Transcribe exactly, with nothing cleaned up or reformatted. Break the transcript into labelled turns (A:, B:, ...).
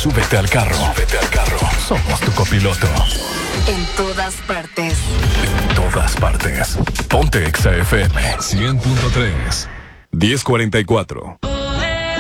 A: Súbete al carro. Súbete al carro. Somos tu copiloto.
B: En todas partes.
A: En todas partes. Ponte Exa F M. cien punto tres. diez cuarenta y cuatro.